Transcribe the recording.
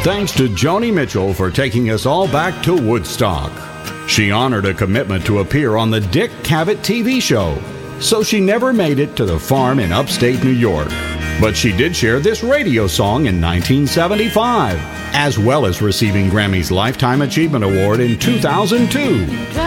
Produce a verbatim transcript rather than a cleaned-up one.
Thanks to Joni Mitchell for taking us all back to Woodstock. She honored a commitment to appear on the Dick Cavett T V show, so she never made it to the farm in upstate New York. But she did share this radio song in nineteen seventy-five, as well as receiving Grammy's Lifetime Achievement Award in two thousand two.